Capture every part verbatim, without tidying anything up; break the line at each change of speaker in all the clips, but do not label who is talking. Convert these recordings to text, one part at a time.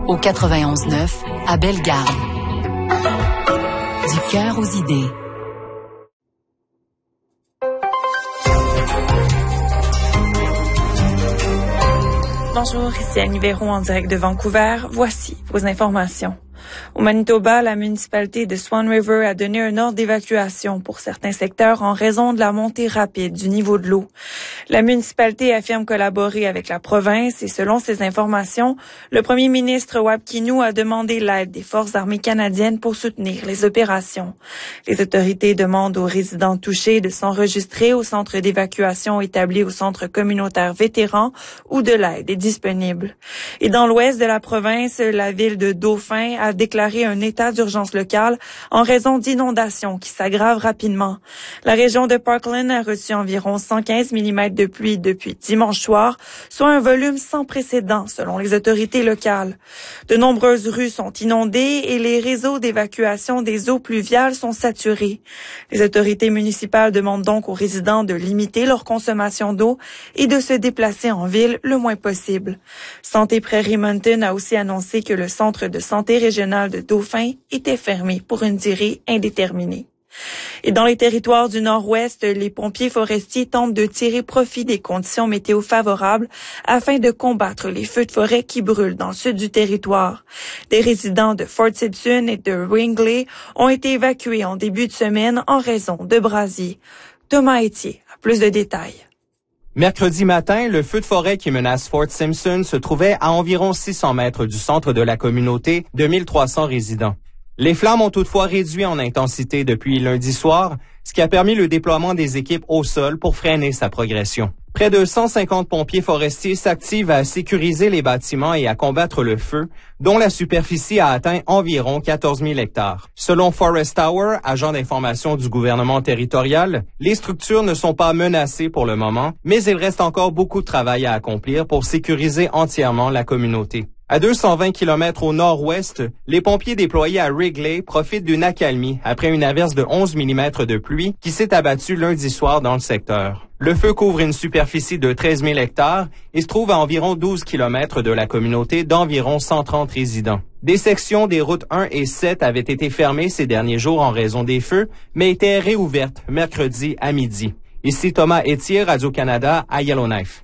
au quatre-vingt-onze neuf à Bellegarde. Du cœur aux idées.
Bonjour, ici Annie Véron en direct de Vancouver. Voici vos informations. Au Manitoba, la municipalité de Swan River a donné un ordre d'évacuation pour certains secteurs en raison de la montée rapide du niveau de l'eau. La municipalité affirme collaborer avec la province et selon ces informations, le premier ministre Wab Kinew a demandé l'aide des forces armées canadiennes pour soutenir les opérations. Les autorités demandent aux résidents touchés de s'enregistrer au centre d'évacuation établi au centre communautaire vétéran où de l'aide est disponible. Et dans l'ouest de la province, la ville de Dauphin a déclaré un état d'urgence locale en raison d'inondations qui s'aggravent rapidement. La région de Parkland a reçu environ cent quinze millimètres de pluie depuis dimanche soir, soit un volume sans précédent selon les autorités locales. De nombreuses rues sont inondées et les réseaux d'évacuation des eaux pluviales sont saturés. Les autorités municipales demandent donc aux résidents de limiter leur consommation d'eau et de se déplacer en ville le moins possible. Santé Prairie Mountain a aussi annoncé que le centre de santé régional de Dauphin était fermé pour une durée indéterminée. Et dans les territoires du Nord-Ouest, les pompiers forestiers tentent de tirer profit des conditions météo favorables afin de combattre les feux de forêt qui brûlent dans le sud du territoire. Des résidents de Fort Simpson et de Ringley ont été évacués en début de semaine en raison de brasiers. Thomas Etier a plus de détails.
Mercredi matin, le feu de forêt qui menace Fort Simpson se trouvait à environ six cents mètres du centre de la communauté de mille trois cents résidents. Les flammes ont toutefois réduit en intensité depuis lundi soir, ce qui a permis le déploiement des équipes au sol pour freiner sa progression. Près de cent cinquante pompiers forestiers s'activent à sécuriser les bâtiments et à combattre le feu, dont la superficie a atteint environ quatorze mille hectares. Selon Forest Tower, agent d'information du gouvernement territorial, les structures ne sont pas menacées pour le moment, mais il reste encore beaucoup de travail à accomplir pour sécuriser entièrement la communauté. À deux cent vingt kilomètres au nord-ouest, les pompiers déployés à Wrigley profitent d'une accalmie après une averse de onze millimètres de pluie qui s'est abattue lundi soir dans le secteur. Le feu couvre une superficie de treize mille hectares et se trouve à environ douze kilomètres de la communauté d'environ cent trente résidents. Des sections des routes un et sept avaient été fermées ces derniers jours en raison des feux, mais étaient réouvertes mercredi à midi. Ici Thomas Etier, Radio-Canada à Yellowknife.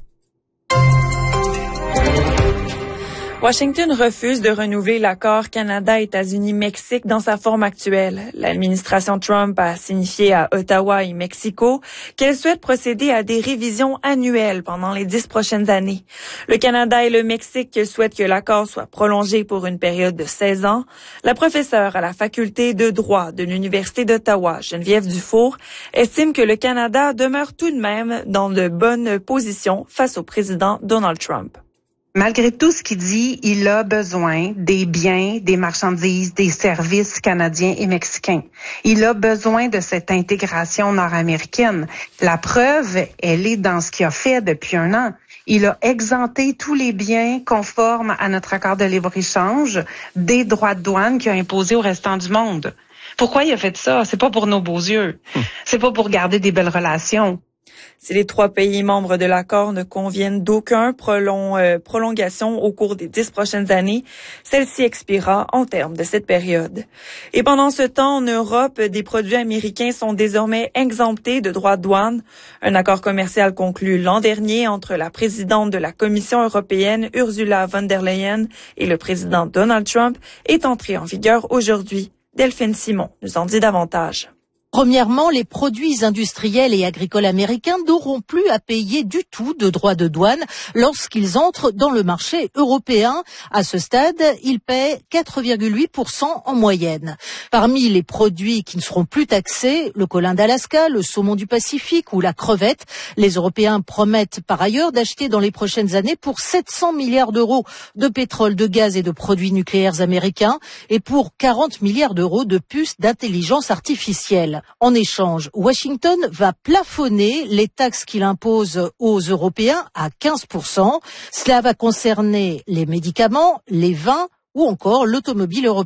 Washington refuse de renouveler l'accord Canada-États-Unis-Mexique dans sa forme actuelle. L'administration Trump a signifié à Ottawa et Mexico qu'elle souhaite procéder à des révisions annuelles pendant les dix prochaines années. Le Canada et le Mexique souhaitent que l'accord soit prolongé pour une période de seize ans. La professeure à la faculté de droit de l'Université d'Ottawa, Geneviève Dufour, estime que le Canada demeure tout de même dans de bonnes positions face au président Donald Trump.
Malgré tout ce qu'il dit, il a besoin des biens, des marchandises, des services canadiens et mexicains. Il a besoin de cette intégration nord-américaine. La preuve, elle est dans ce qu'il a fait depuis un an. Il a exempté tous les biens conformes à notre accord de libre-échange des droits de douane qu'il a imposés au restant du monde. Pourquoi il a fait ça? C'est pas pour nos beaux yeux. C'est pas pour garder des belles relations.
Si les trois pays membres de l'accord ne conviennent d'aucun prolong, euh, prolongation au cours des dix prochaines années, celle-ci expirera en termes de cette période. Et pendant ce temps, en Europe, des produits américains sont désormais exemptés de droits de douane. Un accord commercial conclu l'an dernier entre la présidente de la Commission européenne, Ursula von der Leyen, et le président Donald Trump est entré en vigueur aujourd'hui. Delphine Simon nous en dit davantage.
Premièrement, les produits industriels et agricoles américains n'auront plus à payer du tout de droits de douane lorsqu'ils entrent dans le marché européen. À ce stade, ils paient quatre virgule huit pour cent en moyenne. Parmi les produits qui ne seront plus taxés, le colin d'Alaska, le saumon du Pacifique ou la crevette, les Européens promettent par ailleurs d'acheter dans les prochaines années pour sept cents milliards d'euros de pétrole, de gaz et de produits nucléaires américains et pour quarante milliards d'euros de puces d'intelligence artificielle. En échange, Washington va plafonner les taxes qu'il impose aux Européens à quinze pour cent. Cela va concerner les médicaments, les vins ou encore l'automobile européenne.